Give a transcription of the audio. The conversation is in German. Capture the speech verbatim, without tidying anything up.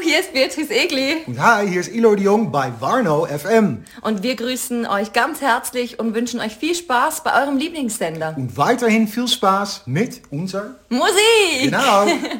hier ist Beatrice Egli. Und hi, hier ist Ilo de Jong bei Warno F M. Und wir grüßen euch ganz herzlich und wünschen euch viel Spaß bei eurem Lieblingssender. Und weiterhin viel Spaß mit unserer Musik! Genau.